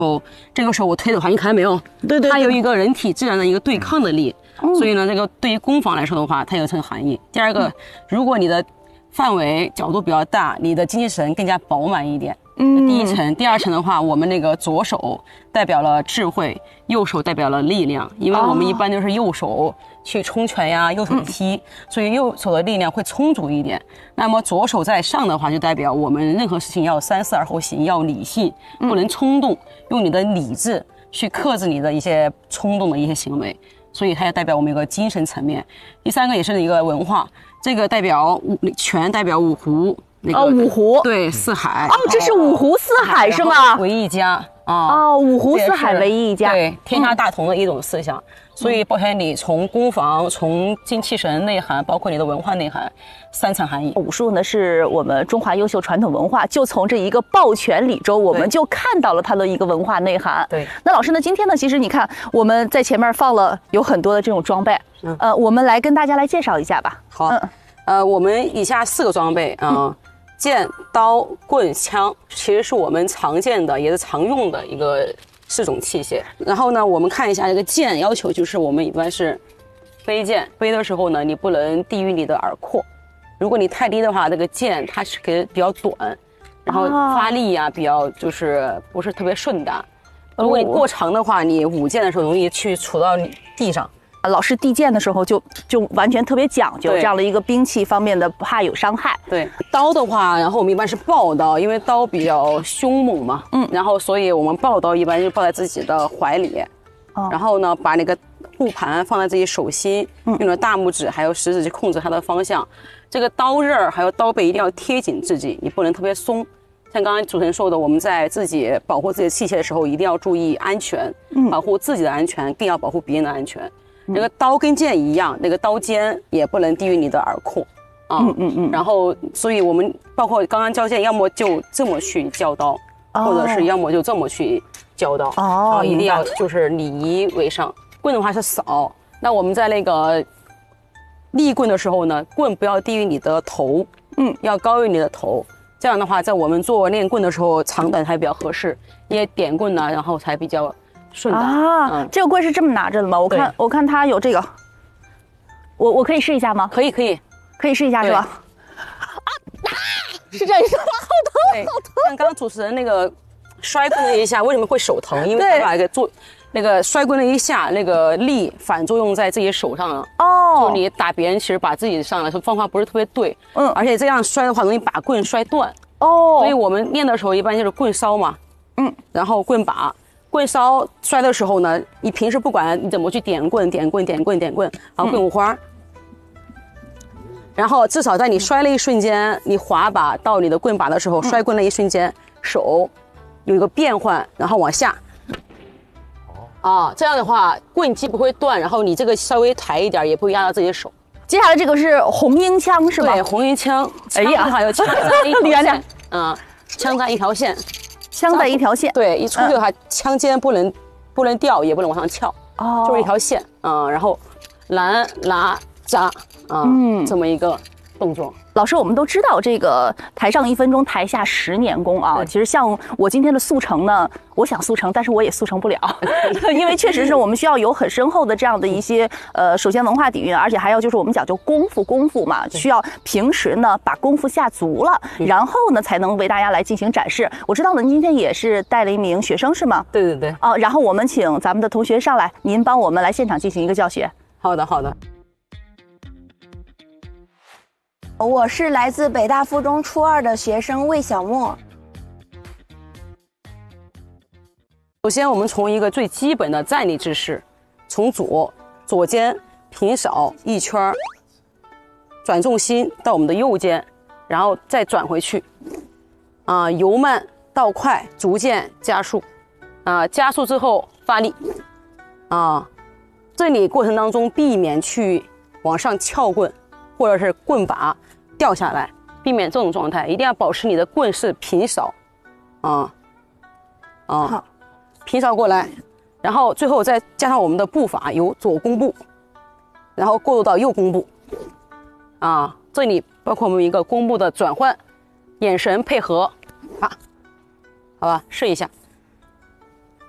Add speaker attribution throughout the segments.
Speaker 1: 这个时候我推的话，你看到没有？
Speaker 2: 对，
Speaker 1: 它有一个人体自然的一个对抗的力，所以呢，这个对于攻防来说的话，它有层含义。第二个，如果你的范围角度比较大，你的精神更加饱满一点。第一层，第二层的话，我们那个左手代表了智慧，右手代表了力量，因为我们一般都是右手去冲拳呀，右手踢，所以右手的力量会充足一点。那么左手在上的话，就代表我们任何事情要三思而后行，要理性，不能冲动，用你的理智去克制你的一些冲动的一些行为。所以它也代表我们一个精神层面。第三个也是一个文化，这个代表拳代表五湖。
Speaker 2: 五湖，
Speaker 1: 对，四海。
Speaker 2: 这是五湖四海是吗？
Speaker 1: 为一家
Speaker 2: 五湖四海为一家，
Speaker 1: 对，天下大同的一种思想。所以抱拳礼从攻防，从精气神内涵，包括你的文化内涵，三层含义。
Speaker 2: 武术呢是我们中华优秀传统文化，就从这一个抱拳礼中，我们就看到了它的一个文化内涵。
Speaker 1: 对，
Speaker 2: 那老师呢，今天呢，其实你看我们在前面放了有很多的这种装备，我们来跟大家来介绍一下吧。
Speaker 1: 好，我们以下4个装备剑、刀、棍、枪，其实是我们常见的，也是常用的一个4种器械。然后呢，我们看一下这个剑，要求就是我们一般是飞剑，飞的时候呢，你不能低于你的耳廓。如果你太低的话，这个剑它是比较短，然后发力呀比较就是不是特别顺达。如果你过长的话，你舞剑的时候容易去杵到地上。
Speaker 2: 老师递剑的时候就完全特别讲究这样的一个兵器方面的，不怕有伤害。
Speaker 1: 对，刀的话，然后我们一般是抱刀，因为刀比较凶猛嘛，然后所以我们抱刀一般就抱在自己的怀里，然后呢把那个护盘放在自己手心，用了大拇指还有食指去控制它的方向。这个刀刃还有刀背一定要贴紧自己，你不能特别松。像刚刚主持人说的，我们在自己保护自己的器械的时候，一定要注意安全，保护自己的安全，更要保护别人的安全。这个刀跟剑一样，那个刀尖也不能低于你的耳廓然后，所以我们包括刚刚交剑，要么就这么去交刀，或者是要么就这么去交刀一定要就是礼仪为上。棍的话是扫，那我们在那个立棍的时候呢，棍不要低于你的头，要高于你的头。这样的话，在我们做练棍的时候，长短才比较合适，因为点棍呢，然后才比较顺的
Speaker 2: 这个棍是这么拿着的吗？我看它有这个，我可以试一下吗？
Speaker 1: 可以试一下是吧？
Speaker 2: 是这样，好疼，好疼！
Speaker 1: 像刚刚主持人那个摔棍了一下，为什么会手疼？因为他把那个摔棍了一下，那个力反作用在自己手上了。就你打别人，其实把自己上来方法不是特别对。而且这样摔的话，容易把棍摔断。所以我们练的时候一般就是棍梢嘛，然后棍把。棍梢摔的时候呢，你平时不管你怎么去点棍，然后棍五花，然后至少在你摔了一瞬间，你滑把到你的棍把的时候，摔棍的一瞬间，手有一个变换，然后往下。这样的话棍基不会断，然后你这个稍微抬一点，也不会压到自己的手。
Speaker 2: 接下来这个是红缨枪是吗？
Speaker 1: 对，红缨枪。
Speaker 2: 哎呀，
Speaker 1: 还有枪在一条线。枪在一条线。
Speaker 2: 枪在一条线，
Speaker 1: 对，一出去的话，枪尖不能掉，也不能往上翘，就是一条线，然后拦拉扎，这么一个动作。老
Speaker 2: 师，我们都知道这个台上1分钟，台下10年功啊。其实像我今天的速成呢，我想速成，但是我也速成不了，因为确实是我们需要有很深厚的这样的一些首先文化底蕴，而且还要就是我们讲究功夫嘛，需要平时呢把功夫下足了，然后呢才能为大家来进行展示。我知道呢，您今天也是带了一名学生是吗？
Speaker 1: 对。
Speaker 2: 然后我们请咱们的同学上来，您帮我们来现场进行一个教学。
Speaker 1: 好的。
Speaker 3: 我是来自北大附中初2的学生魏小沫。
Speaker 1: 首先，我们从一个最基本的站立姿势，从左肩平扫一圈，转重心到我们的右肩，然后再转回去，由慢到快，逐渐加速，加速之后发力，这里过程当中避免去往上翘棍，或者是棍把掉下来，避免这种状态，一定要保持你的棍是平扫，
Speaker 3: 好，
Speaker 1: 平扫过来，然后最后再加上我们的步伐，由左弓步，然后过渡到右弓步，这里包括我们一个弓步的转换，眼神配合，好吧，试一下，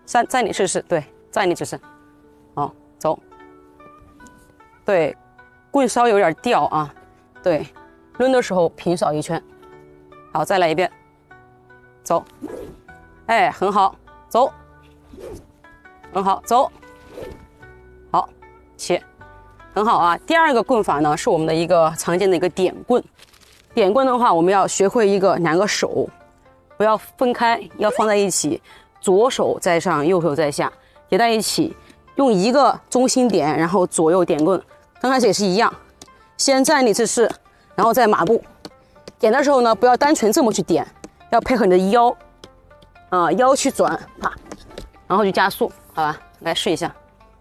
Speaker 1: 站立试试，对，站立姿势，好，走，对，棍稍有点掉啊，对，抡的时候平扫一圈，好，再来一遍，走，哎，很好，走，很好，走，好，起，很好啊。第二个棍法呢，是我们的一个常见的一个点棍。点棍的话，我们要学会两个手，不要分开，要放在一起，左手在上，右手在下，叠在一起，用一个中心点，然后左右点棍。刚开始也是一样，先站立姿势，然后再马步。点的时候呢，不要单纯这么去点，要配合你的腰，腰去转，啪，然后去加速，好吧？来试一下。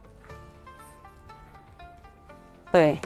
Speaker 1: 对。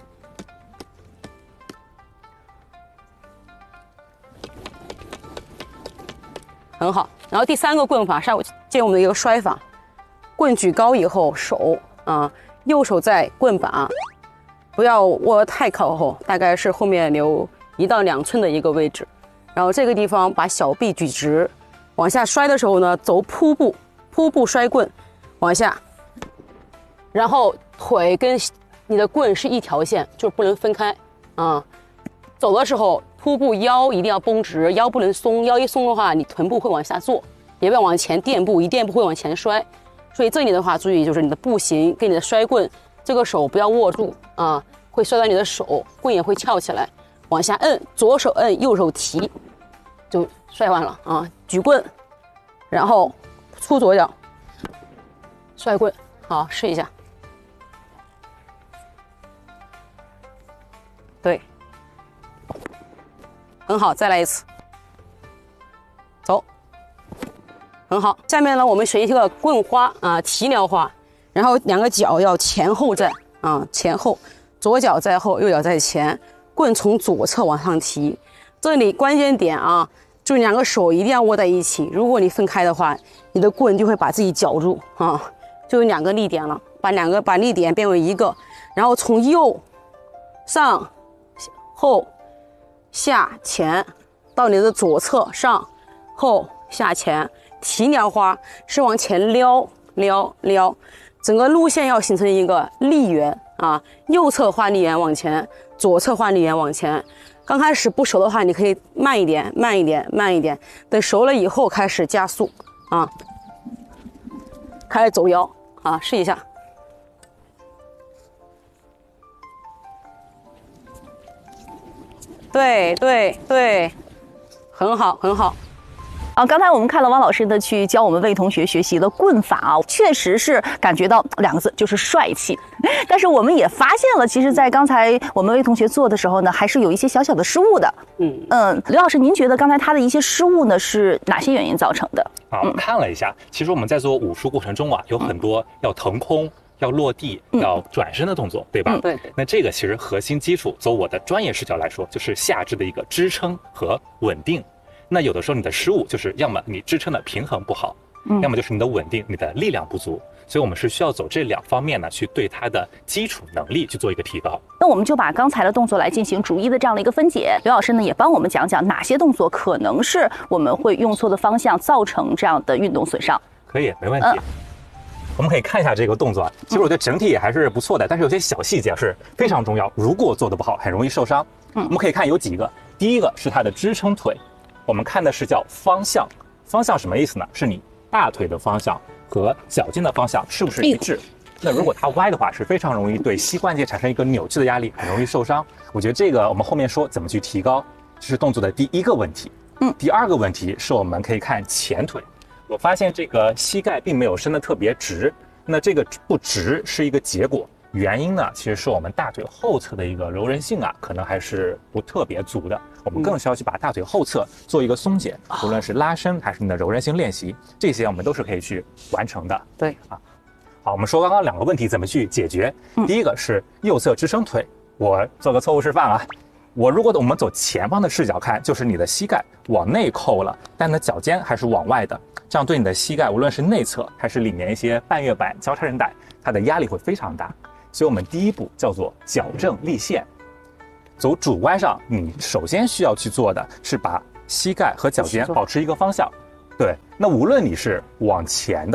Speaker 1: 很好，然后第三个棍法是借我们的一个摔法，棍举高以后，手右手在棍把，不要握太靠后，大概是后面留1到2寸的一个位置，然后这个地方把小臂举直，往下摔的时候呢，走瀑布摔棍，往下，然后腿跟你的棍是一条线，就是不能分开走的时候。瀑布腰一定要绷直，腰不能松，腰一松的话，你臀部会往下坐，也不要往前垫步，一垫步会往前摔。所以这里的话，注意就是你的步行跟你的摔棍，这个手不要握住会摔到你的手，棍也会翘起来，往下摁，左手摁，右手提，就摔完了举棍，然后出左脚，摔棍，好，试一下，对。很好，再来一次，走，很好。下面呢，我们学一个棍花提撩花，然后2个脚要前后站前后，左脚在后，右脚在前，棍从左侧往上提。这里关键点就2个手一定要握在一起，如果你分开的话，你的棍就会把自己绞住就有2个力点了，把力点变为1个，然后从右上后。下前到你的左侧，上后下前，提撩花是往前撩，整个路线要形成一个力圆右侧画力圆往前，左侧画力圆往前。刚开始不熟的话，你可以慢一点，等熟了以后开始加速开始走腰试一下。对，很好。
Speaker 2: 刚才我们看了汪老师的去教我们魏同学学习的棍法确实是感觉到2个字，就是帅气。但是我们也发现了，其实在刚才我们魏同学做的时候呢，还是有一些小小的失误的。刘老师，您觉得刚才他的一些失误呢，是哪些原因造成的？
Speaker 4: 我看了一下，其实我们在做武术过程中有很多要腾空。要落地，要转身的动作，对吧？
Speaker 1: 对。
Speaker 4: 那这个其实核心基础，从我的专业视角来说，就是下肢的一个支撑和稳定。那有的时候你的失误就是要么你支撑的平衡不好，要么就是你的稳定、你的力量不足。所以我们是需要走这2方面呢，去对它的基础能力去做一个提高。
Speaker 2: 那我们就把刚才的动作来进行逐一的这样的一个分解。刘老师呢也帮我们讲讲哪些动作可能是我们会用错的方向，造成这样的运动损伤。
Speaker 4: 可以，没问题。我们可以看一下这个动作，其实我觉得整体还是不错的，但是有些小细节是非常重要，如果做得不好，很容易受伤。我们可以看有几个，第一个是它的支撑腿，我们看的是叫方向。方向什么意思呢？是你大腿的方向和脚尖的方向是不是一致？那如果它歪的话，是非常容易对膝关节产生一个扭曲的压力，很容易受伤。我觉得这个我们后面说怎么去提高，这是动作的第1个问题。第2个问题是我们可以看前腿。我发现这个膝盖并没有伸得特别直，那这个不直是一个结果，原因呢，其实是我们大腿后侧的一个柔韧性可能还是不特别足的。我们更需要去把大腿后侧做一个松解，无论是拉伸还是你的柔韧性练习，这些我们都是可以去完成的。
Speaker 1: 对
Speaker 4: 好，我们说刚刚2个问题怎么去解决。第一个是右侧支撑腿，我做个错误示范如果我们走前方的视角看，就是你的膝盖往内扣了，但你的脚尖还是往外的，这样对你的膝盖，无论是内侧还是里面一些半月板、交叉韧带，它的压力会非常大。所以我们第1步叫做矫正立线。走主弯上，你首先需要去做的是把膝盖和脚尖保持一个方向。对，那无论你是往前的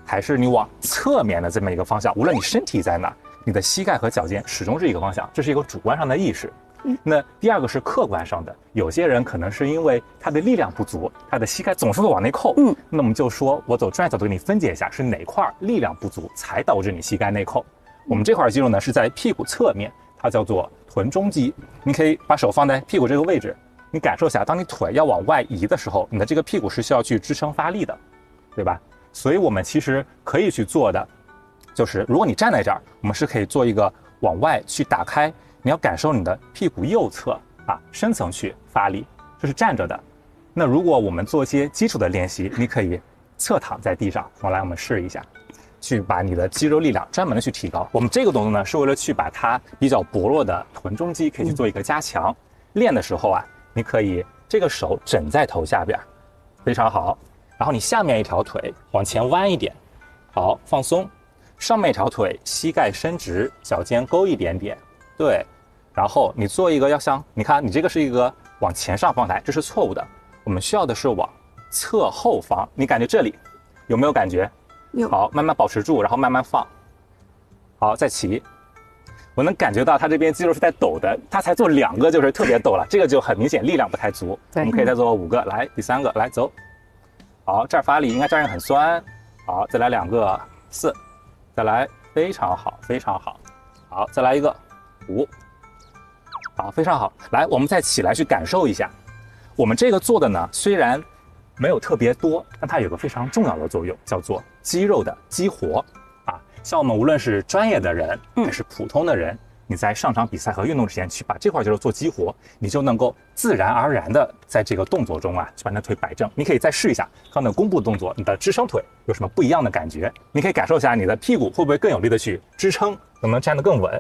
Speaker 4: 还是你往侧面的这么一个方向，无论你身体在哪，你的膝盖和脚尖始终是一个方向，这是一个主观上的意识。那第二个是客观上的，有些人可能是因为他的力量不足，他的膝盖总是会往内扣。那我们就说，我走专业角度给你分解一下，是哪块力量不足才导致你膝盖内扣。我们这块肌肉呢是在屁股侧面，它叫做臀中肌。你可以把手放在屁股这个位置，你感受一下，当你腿要往外移的时候，你的这个屁股是需要去支撑发力的，对吧？所以我们其实可以去做的，就是如果你站在这儿，我们是可以做一个往外去打开。你要感受你的屁股右侧深层去发力，这是站着的。那如果我们做一些基础的练习，你可以侧躺在地上，我们试一下，去把你的肌肉力量专门的去提高。我们这个动作呢，是为了去把它比较薄弱的臀中肌可以去做一个加强。练的时候你可以这个手枕在头下边，非常好。然后你下面一条腿往前弯一点，好，放松。上面一条腿膝盖伸直，脚尖勾一点点，对。然后你做一个你看你这个是一个往前上方抬，这是错误的。我们需要的是往侧后方，你感觉这里有没有感觉？
Speaker 3: 有。
Speaker 4: 好，慢慢保持住，然后慢慢放。好，再起。我能感觉到它这边肌肉是在抖的，它才做2个就是特别抖了，这个就很明显力量不太足。我们可以再做5个，来，第3个，来走。好，这儿发力，应该这儿很酸。好，再来2个，4，再来，非常好，非常好。好，再来一个，5。好，非常好。来，我们再起来去感受一下。我们这个做的呢，虽然没有特别多，但它有个非常重要的作用，叫做肌肉的激活像我们无论是专业的人还是普通的人，你在上场比赛和运动之前去把这块肌肉做激活，你就能够自然而然的在这个动作中去把你的腿摆正。你可以再试一下刚才弓步动作，你的支撑腿有什么不一样的感觉？你可以感受一下你的屁股会不会更有力的去支撑，能不能站得更稳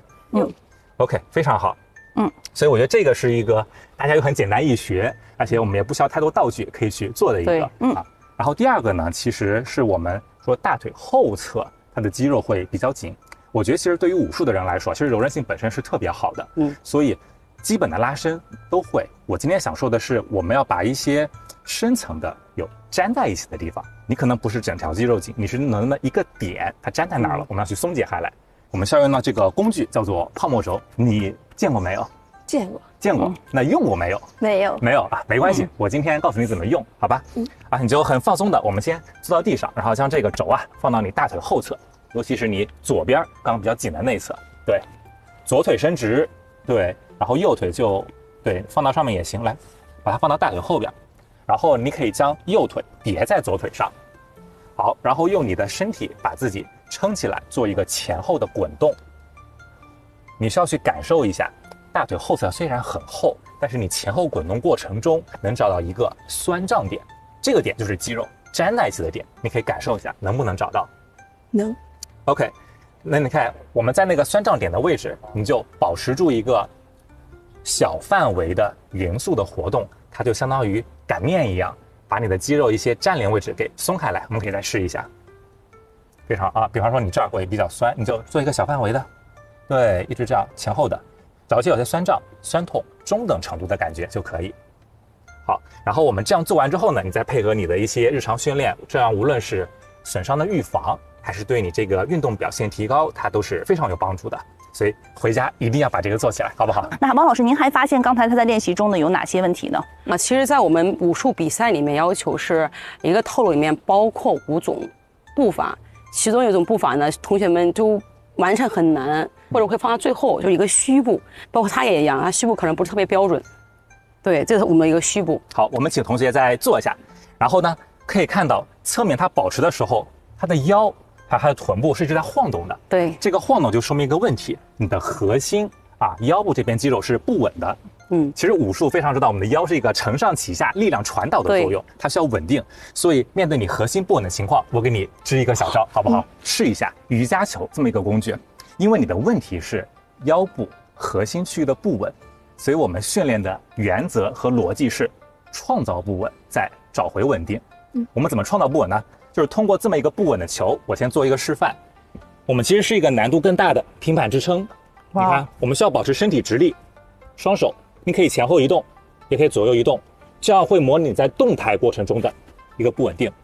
Speaker 4: ？OK， 非常好。所以我觉得这个是一个大家又很简单易学，而且我们也不需要太多道具可以去做的一个然后第二个呢，其实是我们说大腿后侧它的肌肉会比较紧。我觉得其实对于武术的人来说，其实柔韧性本身是特别好的。所以基本的拉伸都会。我今天想说的是，我们要把一些深层的有粘在一起的地方，你可能不是整条肌肉紧，你是能的一个点它粘在哪儿了，我们要去松解开来。我们需要用到这个工具叫做泡沫轴，你见过没有？见过。那用过没有？
Speaker 3: 没有。
Speaker 4: 没有没关系。我今天告诉你怎么用，好吧？你就很放松的，我们先坐到地上，然后将这个轴放到你大腿后侧，尤其是你左边刚刚比较紧的内侧，对，左腿伸直，对，然后右腿就对放到上面也行，来，把它放到大腿后边，然后你可以将右腿别在左腿上，好，然后用你的身体把自己撑起来，做一个前后的滚动。你需要去感受一下，大腿后侧虽然很厚，但是你前后滚动过程中能找到一个酸胀点，这个点就是肌肉粘在一起的点，你可以感受一下，能不能找到？
Speaker 3: 能。
Speaker 4: OK， 那你看我们在那个酸胀点的位置，你就保持住一个小范围的匀速的活动，它就相当于擀面一样，把你的肌肉一些粘连位置给松开来。我们可以再试一下，非常比方说你这儿会比较酸，你就做一个小范围的，对，一直这样前后的，找一些有些酸胀、酸痛中等程度的感觉就可以。好，然后我们这样做完之后呢，你再配合你的一些日常训练，这样无论是损伤的预防，还是对你这个运动表现提高，它都是非常有帮助的。所以回家一定要把这个做起来，好不好？
Speaker 2: 那王老师，您还发现刚才他在练习中呢有哪些问题呢？
Speaker 1: 那其实，在我们武术比赛里面，要求是一个套路里面包括5种步伐，其中有一种步伐呢，同学们就完成很难，或者会放到最后，就是一个虚步，包括他也一样，他虚步可能不是特别标准。对，这是我们一个虚步。
Speaker 4: 好，我们请同学再做一下，然后呢，可以看到侧面他保持的时候，他的腰还有他的臀部是一直在晃动的。
Speaker 1: 对，
Speaker 4: 这个晃动就说明一个问题，你的核心腰部这边肌肉是不稳的。其实武术非常知道，我们的腰是一个承上启下、力量传导的作用，它需要稳定。所以面对你核心不稳的情况，我给你支一个小招，好不好？试一下瑜伽球这么一个工具，因为你的问题是腰部核心区域的不稳，所以我们训练的原则和逻辑是创造不稳，再找回稳定。我们怎么创造不稳呢？就是通过这么一个不稳的球，我先做一个示范。我们其实是一个难度更大的平板支撑。你看，我们需要保持身体直立，双手你可以前后移动，也可以左右移动，这样会模拟你在动态过程中的一个不稳定。